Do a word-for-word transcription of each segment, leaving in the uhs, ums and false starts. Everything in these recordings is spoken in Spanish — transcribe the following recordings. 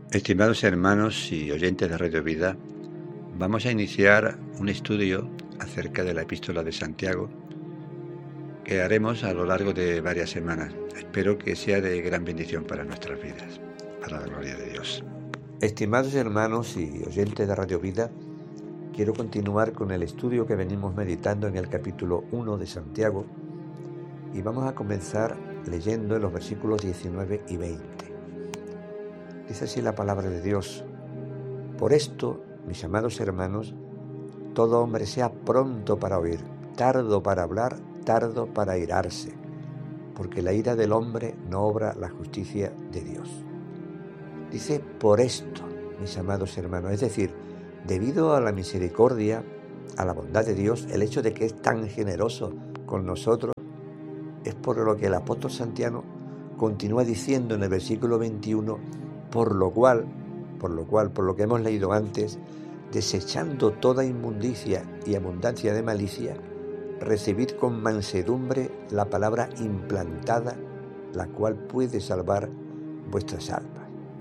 Estimados hermanos y oyentes de Radio Vida, vamos a iniciar un estudio acerca de la Epístola de Santiago que haremos a lo largo de varias semanas. Espero que sea de gran bendición para nuestras vidas, para la gloria de Dios. Estimados hermanos y oyentes de Radio Vida, quiero continuar con el estudio que venimos meditando en el capítulo uno de Santiago y vamos a comenzar leyendo en los versículos diecinueve y veinte. Dice así la palabra de Dios: Por esto, mis amados hermanos, todo hombre sea pronto para oír, tardo para hablar, tardo para airarse, porque la ira del hombre no obra la justicia de Dios. Dice por esto, mis amados hermanos, es decir, debido a la misericordia, a la bondad de Dios, el hecho de que es tan generoso con nosotros, es por lo que el apóstol Santiago continúa diciendo en el versículo veintiuno, por lo cual, por lo cual, por lo que hemos leído antes, desechando toda inmundicia y abundancia de malicia, recibid con mansedumbre la palabra implantada, la cual puede salvar vuestras almas.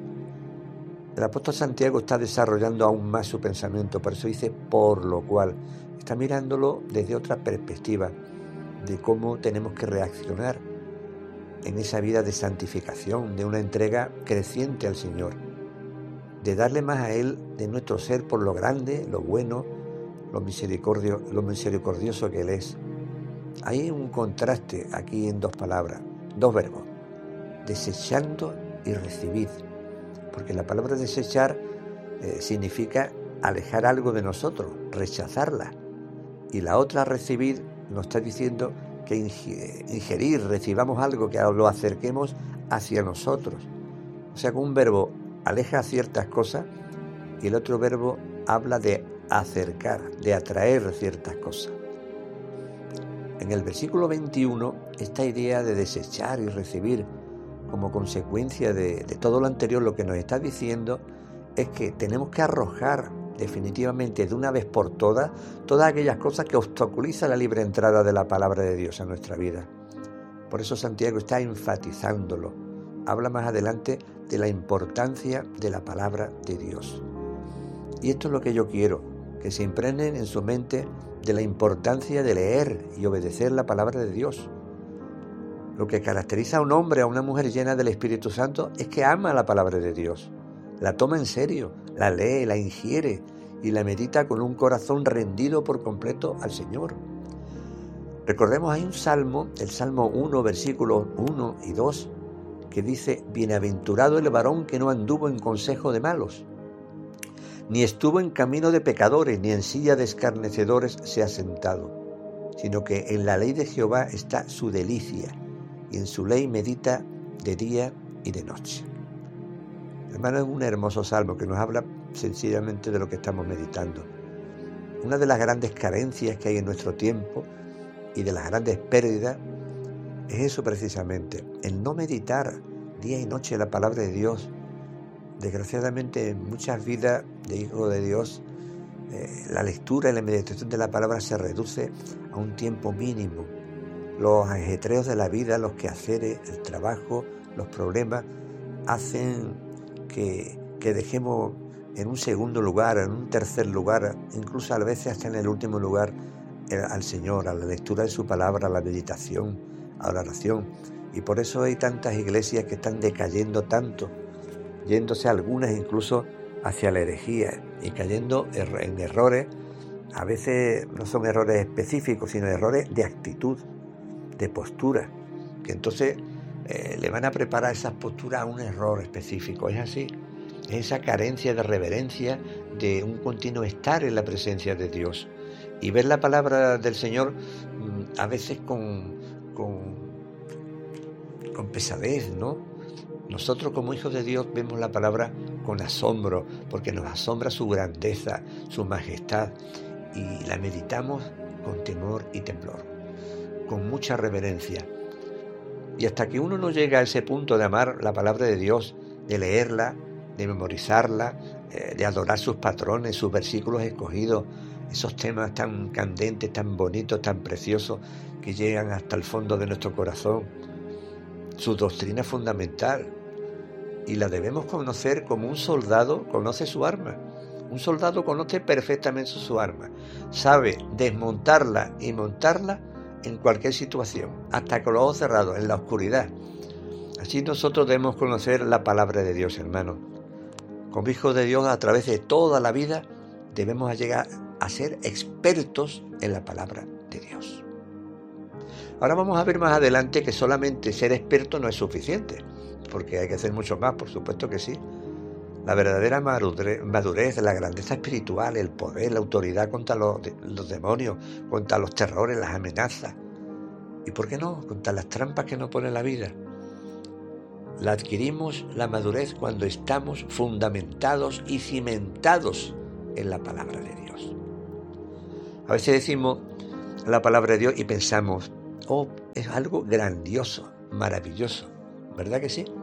El apóstol Santiago está desarrollando aún más su pensamiento, por eso dice por lo cual. Está mirándolo desde otra perspectiva de cómo tenemos que reaccionar en esa vida de santificación, de una entrega creciente al Señor, de darle más a Él de nuestro ser por lo grande, lo bueno, lo misericordio, lo misericordioso que Él es. Hay un contraste aquí en dos palabras, dos verbos, desechando y recibid, porque la palabra desechar eh, significa alejar algo de nosotros, rechazarla, y la otra recibid nos está diciendo que ingerir, recibamos algo, que lo acerquemos hacia nosotros. O sea que un verbo aleja ciertas cosas y el otro verbo habla de acercar, de atraer ciertas cosas. En el versículo veintiuno, esta idea de desechar y recibir como consecuencia de, de todo lo anterior, lo que nos está diciendo es que tenemos que arrojar definitivamente de una vez por todas todas aquellas cosas que obstaculizan la libre entrada de la palabra de Dios a nuestra vida. Por eso Santiago está enfatizándolo. Habla más adelante de la importancia de la palabra de Dios. Y esto es lo que yo quiero, que se impregnen en su mente de la importancia de leer y obedecer la palabra de Dios. Lo que caracteriza a un hombre, a una mujer llena del Espíritu Santo, es que ama la palabra de Dios. La toma en serio, la lee, la ingiere y la medita con un corazón rendido por completo al Señor. Recordemos, hay un salmo, el Salmo uno, versículos uno y dos, que dice: Bienaventurado el varón que no anduvo en consejo de malos, ni estuvo en camino de pecadores, ni en silla de escarnecedores se ha sentado, sino que en la ley de Jehová está su delicia, y en su ley medita de día y de noche. Hermano, es un hermoso salmo que nos habla sencillamente de lo que estamos meditando. Una de las grandes carencias que hay en nuestro tiempo y de las grandes pérdidas es eso precisamente, el no meditar día y noche la palabra de Dios. Desgraciadamente en muchas vidas de hijos de Dios eh, la lectura y la meditación de la palabra se reduce a un tiempo mínimo. Los ajetreos de la vida, los quehaceres, el trabajo, los problemas hacen que, que dejemos en un segundo lugar, en un tercer lugar, incluso a veces hasta en el último lugar, al Señor, a la lectura de su palabra, a la meditación, a la oración. Y por eso hay tantas iglesias que están decayendo tanto, yéndose algunas incluso hacia la herejía y cayendo en errores. A veces no son errores específicos, sino errores de actitud, de postura, que entonces eh, le van a preparar esas posturas a un error específico. Es así, es esa carencia de reverencia, de un continuo estar en la presencia de Dios y ver la palabra del Señor mmm, a veces con, con, con pesadez, ¿no? Nosotros como hijos de Dios vemos la palabra con asombro, porque nos asombra su grandeza, su majestad, y la meditamos con temor y temblor, con mucha reverencia. Y hasta que uno no llega a ese punto de amar la palabra de Dios, de leerla, de memorizarla, eh, de adorar sus patrones, sus versículos escogidos, esos temas tan candentes, tan bonitos, tan preciosos, que llegan hasta el fondo de nuestro corazón, su doctrina fundamental, y la debemos conocer como un soldado conoce su arma. Un soldado conoce perfectamente su arma, sabe desmontarla y montarla en cualquier situación, hasta con los ojos cerrados, en la oscuridad. Así nosotros debemos conocer la palabra de Dios, hermanos. Como hijos de Dios, a través de toda la vida, debemos llegar a ser expertos en la palabra de Dios. Ahora vamos a ver más adelante que solamente ser experto no es suficiente, porque hay que hacer mucho más, por supuesto que sí. La verdadera madurez, la grandeza espiritual, el poder, la autoridad contra los, los demonios, contra los terrores, las amenazas. ¿Y por qué no? Contra las trampas que nos pone la vida. La adquirimos la madurez cuando estamos fundamentados y cimentados en la palabra de Dios. A veces decimos la palabra de Dios y pensamos, oh, es algo grandioso, maravilloso. ¿Verdad que sí?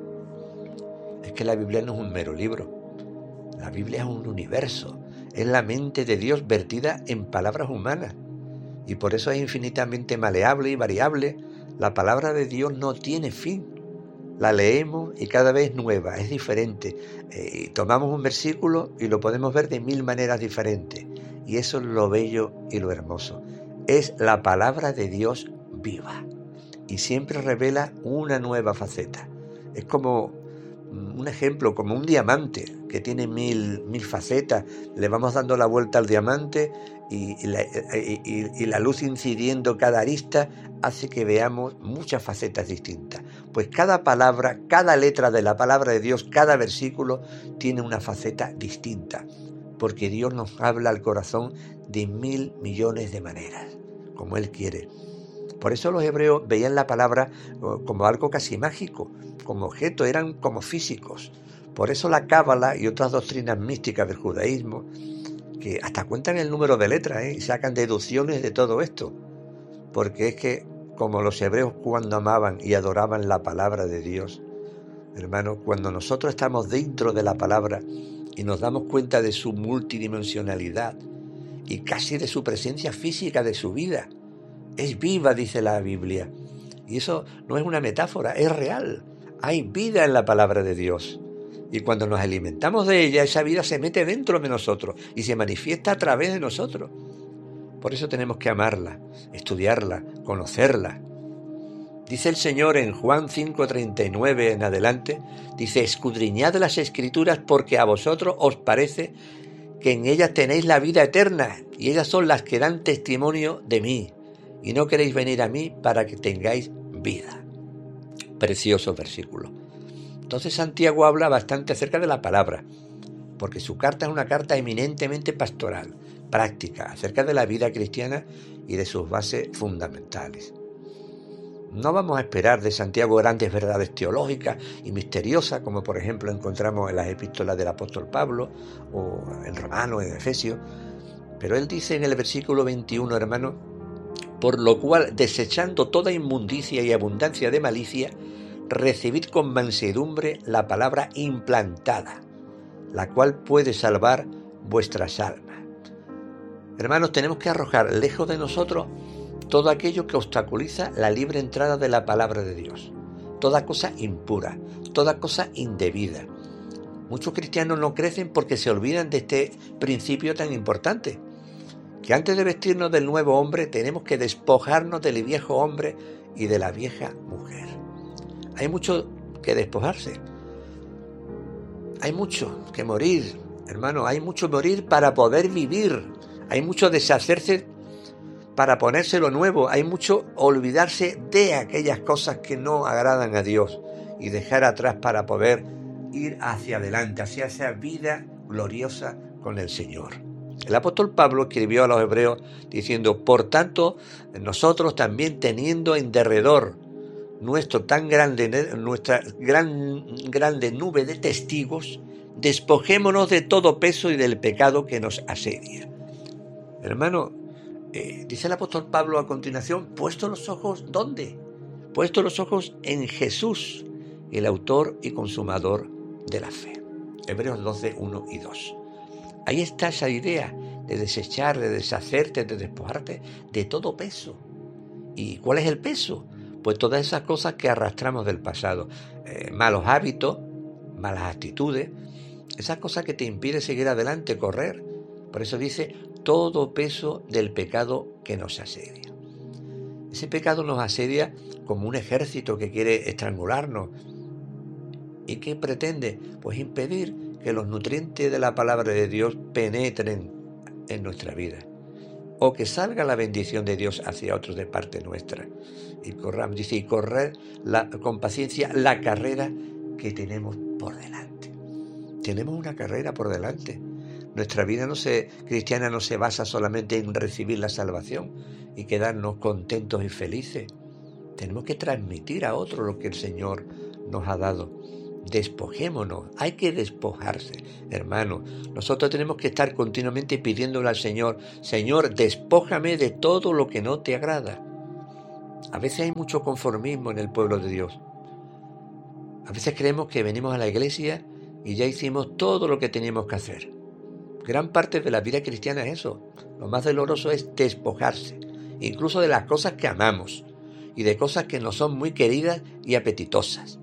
Es que la Biblia no es un mero libro. La Biblia es un universo. Es la mente de Dios vertida en palabras humanas. Y por eso es infinitamente maleable y variable. La palabra de Dios no tiene fin. La leemos y cada vez es nueva, es diferente. Eh, tomamos un versículo y lo podemos ver de mil maneras diferentes. Y eso es lo bello y lo hermoso. Es la palabra de Dios viva. Y siempre revela una nueva faceta. Es como un ejemplo, como un diamante que tiene mil, mil facetas. Le vamos dando la vuelta al diamante y, y, la, y, y la luz incidiendo cada arista hace que veamos muchas facetas distintas. Pues cada palabra, cada letra de la palabra de Dios, cada versículo tiene una faceta distinta, porque Dios nos habla al corazón de mil millones de maneras, como Él quiere. Por eso los hebreos veían la palabra como algo casi mágico, como objeto, eran como físicos. Por eso la cábala y otras doctrinas místicas del judaísmo, que hasta cuentan el número de letras, ¿eh? y sacan deducciones de todo esto. Porque es que, como los hebreos cuando amaban y adoraban la palabra de Dios, hermanos, cuando nosotros estamos dentro de la palabra y nos damos cuenta de su multidimensionalidad y casi de su presencia física, de su vida, es viva, dice la Biblia. Y eso no es una metáfora, es real. Hay vida en la palabra de Dios. Y cuando nos alimentamos de ella, esa vida se mete dentro de nosotros y se manifiesta a través de nosotros. Por eso tenemos que amarla, estudiarla, conocerla. Dice el Señor en Juan cinco treinta y nueve en adelante, dice, escudriñad las Escrituras porque a vosotros os parece que en ellas tenéis la vida eterna y ellas son las que dan testimonio de mí. Y no queréis venir a mí para que tengáis vida. Precioso versículo. Entonces Santiago habla bastante acerca de la palabra, porque su carta es una carta eminentemente pastoral, práctica, acerca de la vida cristiana y de sus bases fundamentales. No vamos a esperar de Santiago grandes verdades teológicas y misteriosas, como por ejemplo encontramos en las epístolas del apóstol Pablo, o en Romanos, en Efesios, pero él dice en el versículo veintiuno, hermano, por lo cual, desechando toda inmundicia y abundancia de malicia, recibid con mansedumbre la palabra implantada, la cual puede salvar vuestras almas. Hermanos, tenemos que arrojar lejos de nosotros todo aquello que obstaculiza la libre entrada de la palabra de Dios, toda cosa impura, toda cosa indebida. Muchos cristianos no crecen porque se olvidan de este principio tan importante, que antes de vestirnos del nuevo hombre tenemos que despojarnos del viejo hombre y de la vieja mujer. Hay mucho que despojarse, hay mucho que morir, hermano, hay mucho morir para poder vivir, hay mucho deshacerse para ponerse lo nuevo, hay mucho olvidarse de aquellas cosas que no agradan a Dios y dejar atrás para poder ir hacia adelante, hacia esa vida gloriosa con el Señor. El apóstol Pablo escribió a los hebreos diciendo, por tanto, nosotros también teniendo en derredor nuestro tan grande, nuestra gran, grande nube de testigos, despojémonos de todo peso y del pecado que nos asedia. Hermano, eh, dice el apóstol Pablo a continuación, puesto los ojos, ¿dónde? Puesto los ojos en Jesús, el autor y consumador de la fe. Hebreos doce, uno y dos. Ahí está esa idea de desechar, de deshacerte, de despojarte de todo peso. ¿Y cuál es el peso? Pues todas esas cosas que arrastramos del pasado. Eh, malos hábitos, malas actitudes, esas cosas que te impiden seguir adelante, correr. Por eso dice, todo peso del pecado que nos asedia. Ese pecado nos asedia como un ejército que quiere estrangularnos. ¿Y qué pretende? Pues impedir que los nutrientes de la palabra de Dios penetren en nuestra vida, o que salga la bendición de Dios hacia otros de parte nuestra. Y corramos, dice, y correr la, con paciencia la carrera que tenemos por delante. Tenemos una carrera por delante. Nuestra vida no se, cristiana no se basa solamente en recibir la salvación y quedarnos contentos y felices. Tenemos que transmitir a otros lo que el Señor nos ha dado. Despojémonos, hay que despojarse, hermanos. Nosotros tenemos que estar continuamente pidiéndole al Señor, Señor, despójame de todo lo que no te agrada. A veces hay mucho conformismo en el pueblo de Dios. A veces creemos que venimos a la iglesia y ya hicimos todo lo que teníamos que hacer. Gran parte de la vida cristiana es eso. Lo más doloroso es despojarse, incluso de las cosas que amamos y de cosas que nos son muy queridas y apetitosas.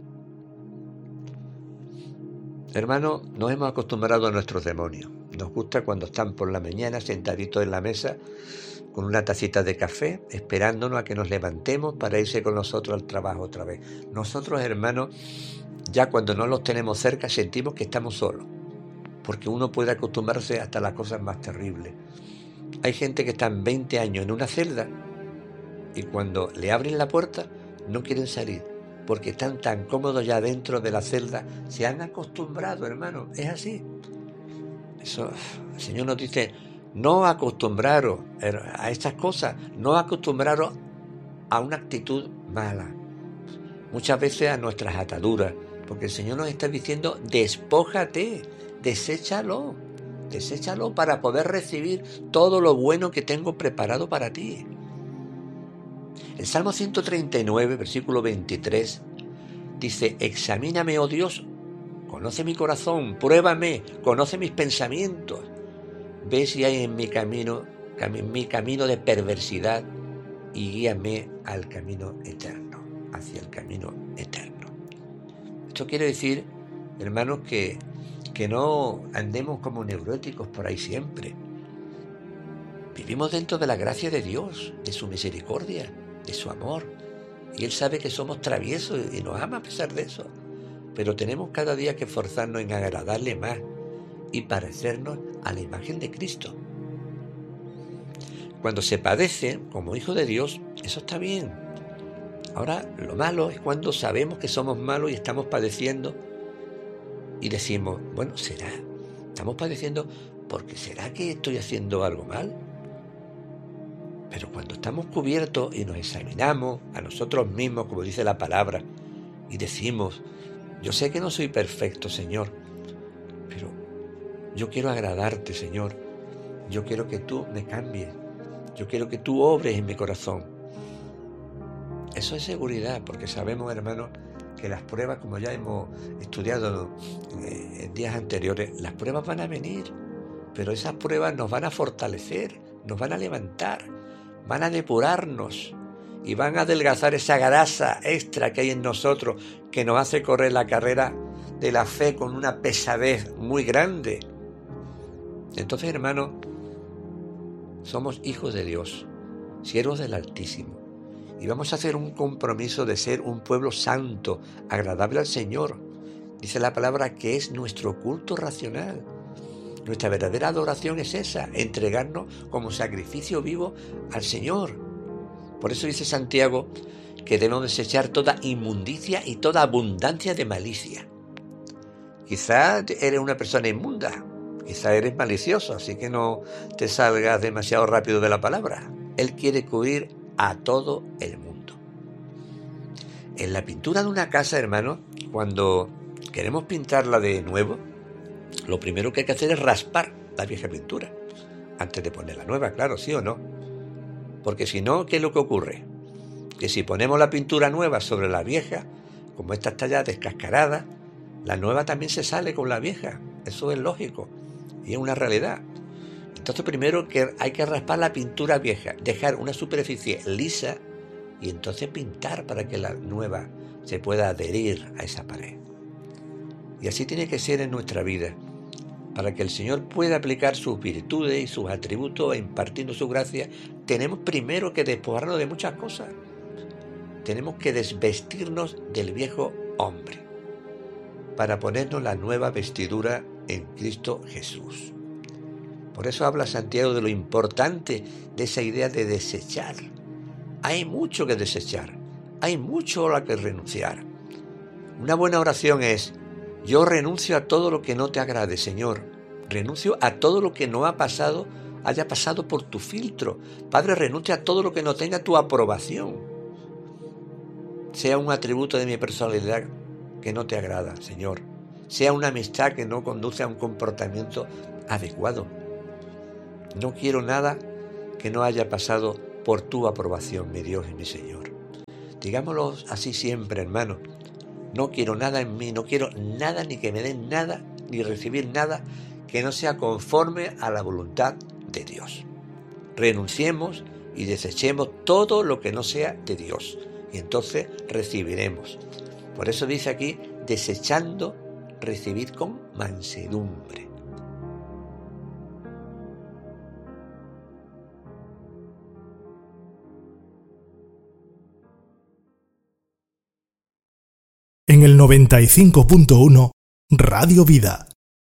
Hermano, nos hemos acostumbrado a nuestros demonios. Nos gusta cuando están por la mañana sentaditos en la mesa con una tacita de café, esperándonos a que nos levantemos para irse con nosotros al trabajo otra vez. Nosotros, hermanos, ya cuando no los tenemos cerca sentimos que estamos solos, porque uno puede acostumbrarse hasta las cosas más terribles. Hay gente que están veinte años en una celda y cuando le abren la puerta no quieren salir, porque están tan cómodos ya dentro de la celda, se han acostumbrado, hermano, es así. Eso, el Señor nos dice, no acostumbraros a estas cosas, no acostumbraros a una actitud mala, muchas veces a nuestras ataduras, porque el Señor nos está diciendo, despójate, deséchalo, deséchalo para poder recibir todo lo bueno que tengo preparado para ti. El Salmo ciento treinta y nueve, versículo veintitrés, dice, examíname, oh Dios, conoce mi corazón, pruébame, conoce mis pensamientos, ve si hay en mi camino, cami- mi camino de perversidad y guíame al camino eterno, hacia el camino eterno. Esto quiere decir, hermanos, que, que no andemos como neuróticos por ahí siempre. Vivimos dentro de la gracia de Dios, de su misericordia, de su amor, y Él sabe que somos traviesos y nos ama a pesar de eso, pero tenemos cada día que esforzarnos en agradarle más y parecernos a la imagen de Cristo. Cuando se padece como hijo de Dios, eso está bien. Ahora, lo malo es cuando sabemos que somos malos y estamos padeciendo y decimos, bueno, ¿será? Estamos padeciendo porque ¿será que estoy haciendo algo mal? Pero cuando estamos cubiertos y nos examinamos a nosotros mismos, como dice la palabra, y decimos, yo sé que no soy perfecto, Señor, pero yo quiero agradarte, Señor. Yo quiero que tú me cambies. Yo quiero que tú obres en mi corazón. Eso es seguridad, porque sabemos, hermanos, que las pruebas, como ya hemos estudiado en días anteriores, las pruebas van a venir, pero esas pruebas nos van a fortalecer, nos van a levantar, van a depurarnos y van a adelgazar esa grasa extra que hay en nosotros que nos hace correr la carrera de la fe con una pesadez muy grande. Entonces, hermanos, somos hijos de Dios, siervos del Altísimo, y vamos a hacer un compromiso de ser un pueblo santo, agradable al Señor. Dice la palabra que es nuestro culto racional. Nuestra verdadera adoración es esa, entregarnos como sacrificio vivo al Señor. Por eso dice Santiago que debemos desechar toda inmundicia y toda abundancia de malicia. Quizá eres una persona inmunda, quizá eres malicioso, así que no te salgas demasiado rápido de la palabra. Él quiere cubrir a todo el mundo. En la pintura de una casa, hermano, cuando queremos pintarla de nuevo, lo primero que hay que hacer es raspar la vieja pintura, antes de poner la nueva, claro, ¿sí o no? Porque si no, ¿qué es lo que ocurre? Que si ponemos la pintura nueva sobre la vieja, como esta está ya descascarada, la nueva también se sale con la vieja. Eso es lógico y es una realidad. Entonces primero que hay que raspar la pintura vieja, dejar una superficie lisa y entonces pintar para que la nueva se pueda adherir a esa pared. Y así tiene que ser en nuestra vida, para que el Señor pueda aplicar sus virtudes y sus atributos impartiendo su gracia. Tenemos primero que despojarnos de muchas cosas. Tenemos que desvestirnos del viejo hombre para ponernos la nueva vestidura en Cristo Jesús. Por eso habla Santiago de lo importante de esa idea de desechar. Hay mucho que desechar, hay mucho a lo que renunciar. Una buena oración es: yo renuncio a todo lo que no te agrade, Señor. Renuncio a todo lo que no ha pasado, haya pasado por tu filtro. Padre, renuncio a todo lo que no tenga tu aprobación. Sea un atributo de mi personalidad que no te agrada, Señor. Sea una amistad que no conduce a un comportamiento adecuado. No quiero nada que no haya pasado por tu aprobación, mi Dios y mi Señor. Digámoslo así siempre, hermano. No quiero nada en mí, no quiero nada, ni que me den nada, ni recibir nada que no sea conforme a la voluntad de Dios. Renunciemos y desechemos todo lo que no sea de Dios, y entonces recibiremos. Por eso dice aquí, desechando, recibir con mansedumbre. En el noventa y cinco punto uno, Radio Vida.